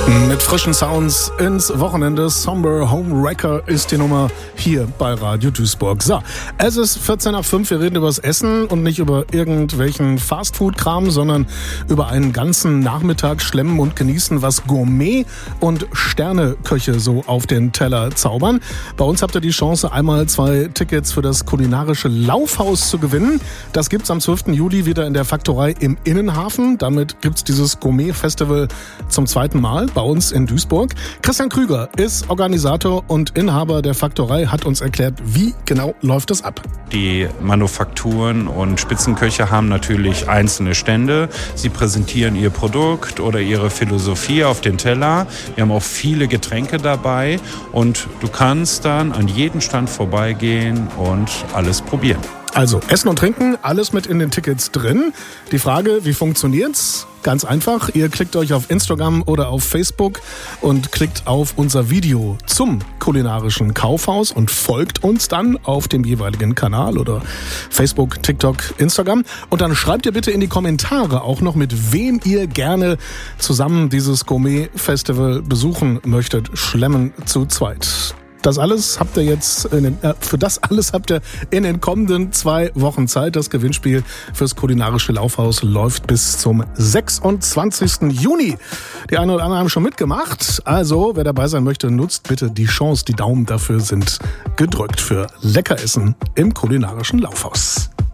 Mit frischen Sounds ins Wochenende. Somber Home Wrecker ist die Nummer hier bei Radio Duisburg. So, es ist 14 nach 5. Wir reden über das Essen und nicht über irgendwelchen Fastfood-Kram, sondern über einen ganzen Nachmittag schlemmen und genießen, was Gourmet und Sterneköche so auf den Teller zaubern. Bei uns habt ihr die Chance, einmal 2 Tickets für das kulinarische Laufhaus zu gewinnen. Das gibt's am 12. Juli wieder in der Faktorei im Innenhafen. Damit gibt's dieses Gourmet-Festival zum zweiten Mal bei uns in Duisburg. Christian Krüger ist Organisator und Inhaber der Faktorei, hat uns erklärt, wie genau läuft das ab. Die Manufakturen und Spitzenköche haben natürlich einzelne Stände. Sie präsentieren ihr Produkt oder ihre Philosophie auf den Teller. Wir haben auch viele Getränke dabei und du kannst dann an jeden Stand vorbeigehen und alles probieren. Also Essen und Trinken, alles mit in den Tickets drin. Die Frage, wie funktioniert's? Ganz einfach, ihr klickt euch auf Instagram oder auf Facebook und klickt auf unser Video zum kulinarischen Kaufhaus und folgt uns dann auf dem jeweiligen Kanal oder Facebook, TikTok, Instagram. Und dann schreibt ihr bitte in die Kommentare auch noch, mit wem ihr gerne zusammen dieses Gourmet-Festival besuchen möchtet. Schlemmen zu zweit. Das alles habt ihr jetzt für das alles habt ihr in den kommenden 2 Wochen Zeit. Das Gewinnspiel fürs kulinarische Laufhaus läuft bis zum 26. Juni. Die einen oder anderen haben schon mitgemacht. Also, wer dabei sein möchte, nutzt bitte die Chance. Die Daumen dafür sind gedrückt für lecker Essen im kulinarischen Laufhaus.